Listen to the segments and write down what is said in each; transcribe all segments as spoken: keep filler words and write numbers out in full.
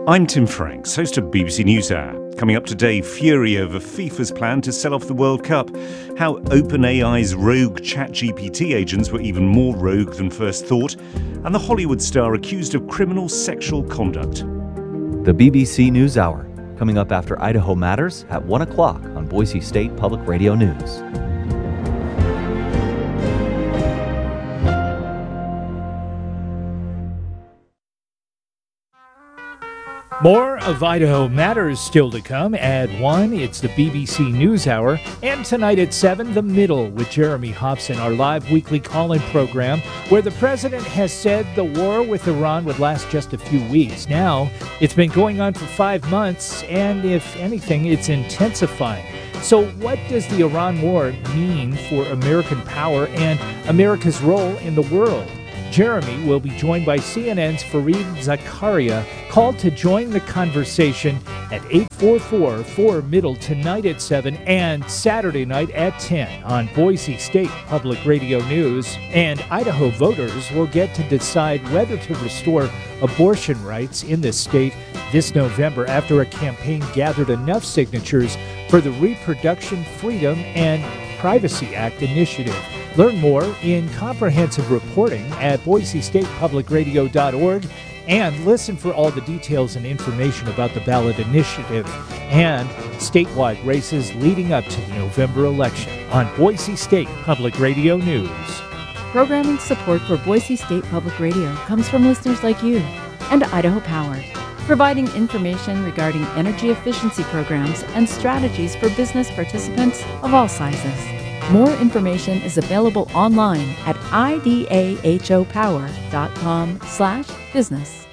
I'm Tim Franks, host of B B C NewsHour. Coming up today, fury over FIFA's plan to sell off the World Cup, how OpenAI's rogue ChatGPT agents were even more rogue than first thought, and the Hollywood star accused of criminal sexual conduct. The B B C NewsHour, coming up after Idaho Matters at one o'clock on Boise State Public Radio News. More of Idaho Matters still to come. At one, it's the B B C NewsHour. And tonight at seven, The Middle with Jeremy Hobson, our live weekly call-in program, where the president has said the war with Iran would last just a few weeks. Now, it's been going on for five months, and if anything, it's intensifying. So what does the Iran war mean for American power and America's role in the world? Jeremy will be joined by C N N's Fareed Zakaria, called to join the conversation at eight four four, four middle tonight at seven and Saturday night at ten on Boise State Public Radio News. And Idaho voters will get to decide whether to restore abortion rights in the state this November after a campaign gathered enough signatures for the Reproduction Freedom and Privacy Act initiative. Learn more in comprehensive reporting at boise state public radio dot org and listen for all the details and information about the ballot initiative and statewide races leading up to the November election on Boise State Public Radio News. Programming support for Boise State Public Radio comes from listeners like you and Idaho Power, providing information regarding energy efficiency programs and strategies for business participants of all sizes. More information is available online at idahopower.com slash business.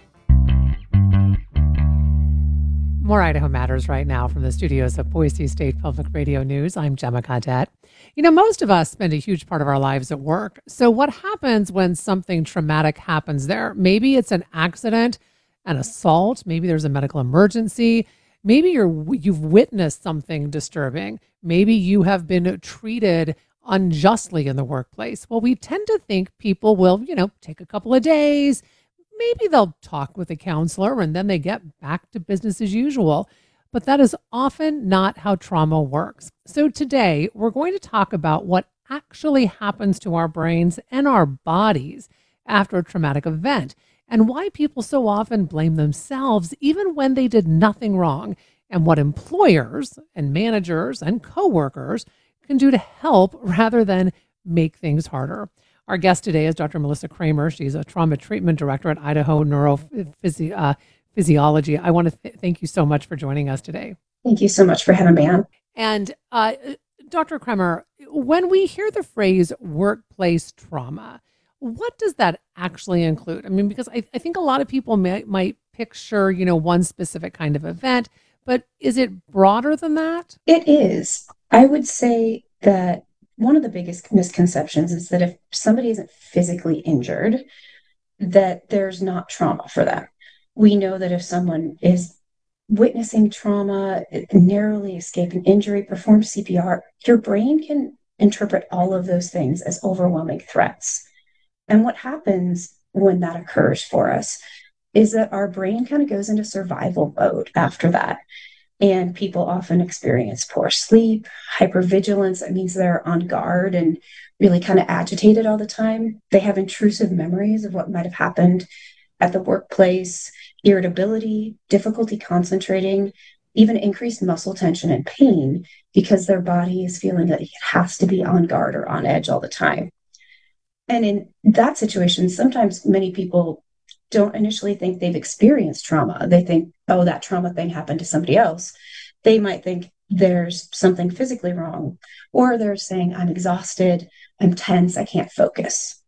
More Idaho Matters right now from the studios of Boise State Public Radio News. I'm Gemma Caudette. You know, most of us spend a huge part of our lives at work. So what happens when something traumatic happens there? Maybe it's an accident, an assault. Maybe there's a medical emergency. Maybe you're, you've witnessed something disturbing. Maybe you have been treated unjustly in the workplace. Well, we tend to think people will, you know, take a couple of days. Maybe they'll talk with a counselor and then they get back to business as usual. But that is often not how trauma works. So today, we're going to talk about what actually happens to our brains and our bodies after a traumatic event, and why people so often blame themselves even when they did nothing wrong, and what employers and managers and coworkers can do to help rather than make things harder. Our guest today is Doctor Melissa Kramer. She's a trauma treatment director at Idaho Neurophysiology. Uh, Physiology. I want to th- thank you so much for joining us today. Thank you so much for having me on. And uh, Doctor Kramer, when we hear the phrase workplace trauma, what does that actually include? I mean, because I, I think a lot of people may, might picture, you know, one specific kind of event, but is it broader than that? It is. I would say that one of the biggest misconceptions is that if somebody isn't physically injured, that there's not trauma for them. We know that if someone is witnessing trauma, narrowly escaping injury, perform C P R, your brain can interpret all of those things as overwhelming threats. And what happens when that occurs for us is that our brain kind of goes into survival mode after that. And people often experience poor sleep, hypervigilance. That means they're on guard and really kind of agitated all the time. They have intrusive memories of what might have happened at the workplace, irritability, difficulty concentrating, even increased muscle tension and pain because their body is feeling that it has to be on guard or on edge all the time. And in that situation, sometimes many people don't initially think they've experienced trauma. They think, oh, that trauma thing happened to somebody else. They might think there's something physically wrong, or they're saying, I'm exhausted, I'm tense, I can't focus.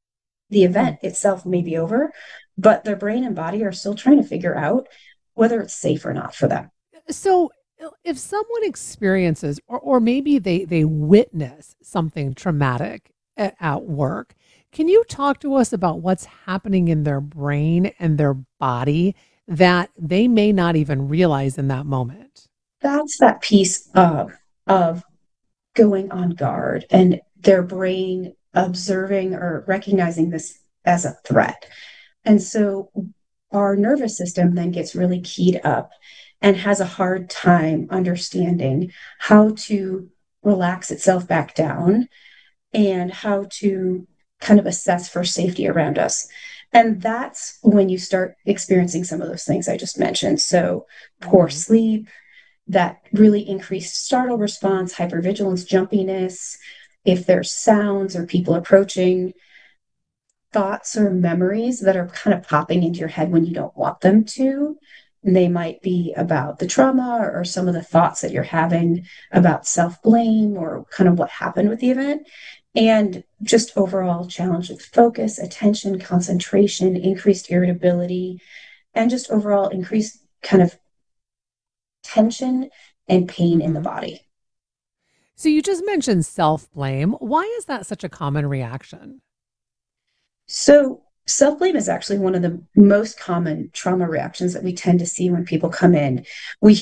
The event itself may be over, but their brain and body are still trying to figure out whether it's safe or not for them. So if someone experiences, or, or maybe they, they witness something traumatic at, at work, can you talk to us about what's happening in their brain and their body that they may not even realize in that moment? That's that piece of, of going on guard and their brain observing or recognizing this as a threat. And so our nervous system then gets really keyed up and has a hard time understanding how to relax itself back down and how to kind of assess for safety around us. And that's when you start experiencing some of those things I just mentioned. So, poor Mhm. sleep, that really increased startle response, hypervigilance, jumpiness, if there's sounds or people approaching, thoughts or memories that are kind of popping into your head when you don't want them to. And they might be about the trauma or, or some of the thoughts that you're having about self blame or kind of what happened with the event. And just overall challenge with focus, attention, concentration, increased irritability, and just overall increased kind of tension and pain in the Mhm. body. So you just mentioned self-blame. Why is that such a common reaction? So, self blame is actually one of the most common trauma reactions that we tend to see when people come in. We